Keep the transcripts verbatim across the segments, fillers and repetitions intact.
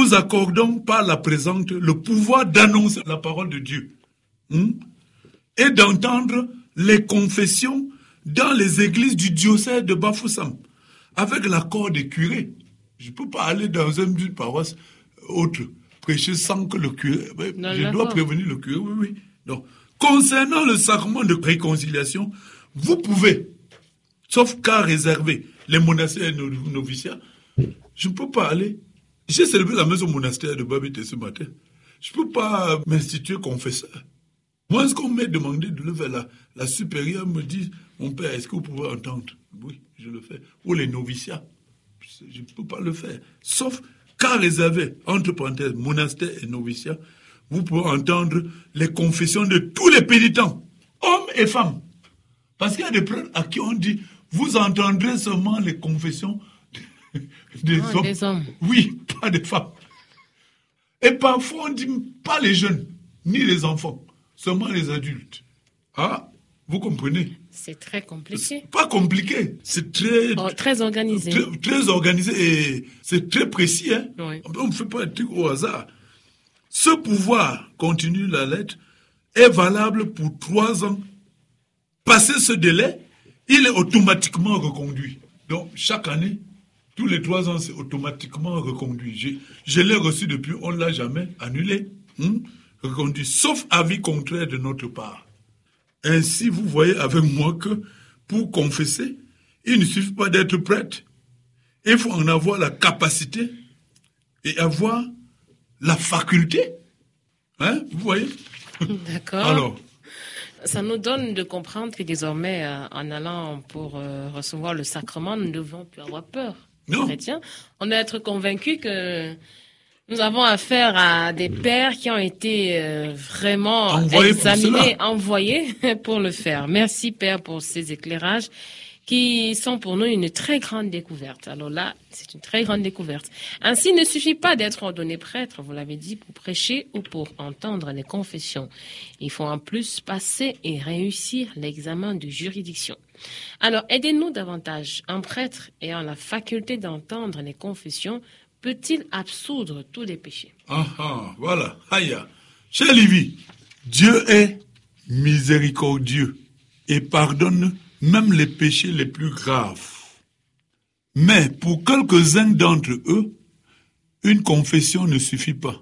vous accordons par la présente le pouvoir d'annoncer la parole de Dieu hein, et d'entendre les confessions dans les églises du diocèse de Bafoussam, avec l'accord des curés. Je ne peux pas aller dans une paroisse autre, prêcher sans que le curé... Non, je d'accord. dois prévenir le curé, oui, oui. Donc, concernant le sacrement de réconciliation, vous pouvez, sauf cas réservé, les monastères et nos noviciats, je ne peux pas aller. J'ai célébré la maison monastère de Babité ce matin. Je ne peux pas m'instituer confesseur. Moi, ce qu'on m'a demandé de le faire, la, la supérieure me dit, mon père, est-ce que vous pouvez entendre? Oui, je le fais. Ou les noviciats, je ne peux pas le faire. Sauf cas réservé, entre parenthèses, monastère et noviciat, vous pouvez entendre les confessions de tous les pénitents, hommes et femmes. Parce qu'il y a des prêtres à qui on dit, vous entendrez seulement les confessions des, ah, hommes. des hommes. Oui, pas des femmes. Et parfois on dit pas les jeunes, ni les enfants, seulement les adultes. Ah, vous comprenez? C'est très compliqué. C'est pas compliqué, c'est très... Oh, très organisé. Très, très organisé et c'est très précis. Hein? Oui. On ne fait pas un truc au hasard. Ce pouvoir, continue la lettre, est valable pour trois ans. Passé ce délai, il est automatiquement reconduit. Donc, chaque année, tous les trois ans, c'est automatiquement reconduit. Je, je l'ai reçu depuis, on ne l'a jamais annulé. Hein? Reconduit, sauf avis contraire de notre part. Ainsi, vous voyez avec moi que pour confesser, il ne suffit pas d'être prêtre. Il faut en avoir la capacité et avoir la faculté. Hein, vous voyez? D'accord. Alors, ça nous donne de comprendre que désormais, euh, en allant pour euh, recevoir le sacrement, nous ne devons plus avoir peur. Non. Chrétiens. On doit être convaincus que nous avons affaire à des pères qui ont été euh, vraiment envoyés examinés, pour envoyés pour le faire. Merci Père pour ces éclairages qui sont pour nous une très grande découverte. Alors là, c'est une très grande découverte. Ainsi, il ne suffit pas d'être ordonné prêtre, vous l'avez dit, pour prêcher ou pour entendre les confessions. Il faut en plus passer et réussir l'examen de juridiction. Alors, aidez-nous davantage. Un prêtre ayant la faculté d'entendre les confessions peut-il absoudre tous les péchés? Ah ah, voilà, aïe. Cher Livy, Dieu est miséricordieux et pardonne même les péchés les plus graves. Mais pour quelques-uns d'entre eux, une confession ne suffit pas.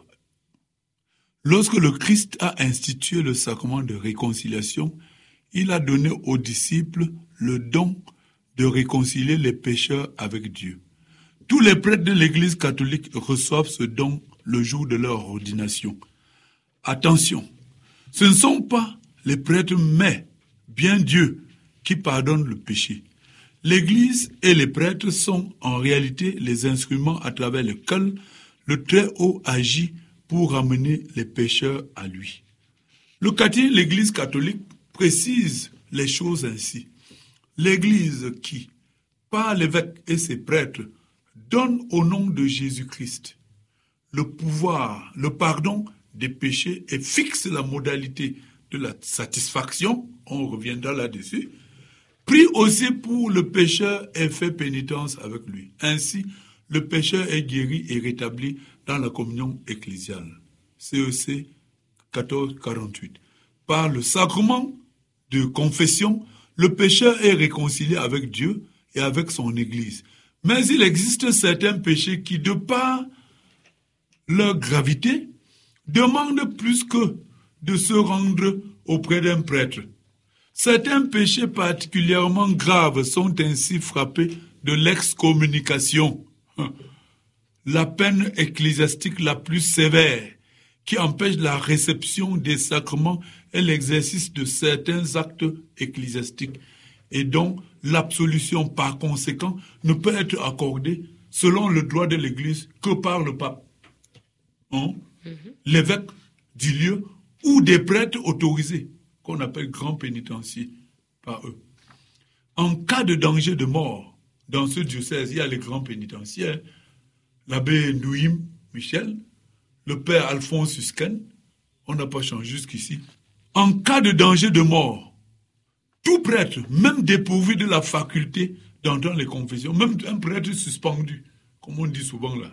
Lorsque le Christ a institué le sacrement de réconciliation, il a donné aux disciples le don de réconcilier les pécheurs avec Dieu. Tous les prêtres de l'Église catholique reçoivent ce don le jour de leur ordination. Attention, ce ne sont pas les prêtres, mais bien Dieu qui pardonne le péché. L'Église et les prêtres sont en réalité les instruments à travers lesquels le Très-Haut agit pour ramener les pécheurs à lui. Le catéchisme de l'Église catholique précise les choses ainsi. L'Église qui, par l'évêque et ses prêtres, donne au nom de Jésus-Christ le pouvoir, le pardon des péchés et fixe la modalité de la satisfaction, on reviendra là-dessus, prie aussi pour le pécheur et fait pénitence avec lui. Ainsi, le pécheur est guéri et rétabli dans la communion ecclésiale. C E C quatorze quarante-huit. Par le sacrement de confession, le pécheur est réconcilié avec Dieu et avec son Église. Mais il existe certains péchés qui, de par leur gravité, demandent plus que de se rendre auprès d'un prêtre. Certains péchés particulièrement graves sont ainsi frappés de l'excommunication, la peine ecclésiastique la plus sévère, qui empêche la réception des sacrements et l'exercice de certains actes ecclésiastiques, et dont l'absolution par conséquent ne peut être accordée selon le droit de l'Église que par le pape, hein? Mm-hmm. L'évêque du lieu ou des prêtres autorisés, qu'on appelle grands pénitenciers par eux. En cas de danger de mort, dans ce diocèse, il y a les grands pénitentiaires, l'abbé Nouim Michel, le père Alphonse Husken, on n'a pas changé jusqu'ici. En cas de danger de mort, tout prêtre, même dépourvu de la faculté d'entendre les confessions, même un prêtre suspendu, comme on dit souvent là,